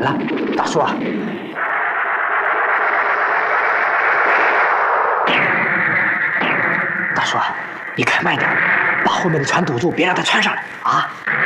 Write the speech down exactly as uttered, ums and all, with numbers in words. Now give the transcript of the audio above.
了，大叔啊！大叔啊，你开慢点，把后面的船堵住，别让他穿上来啊！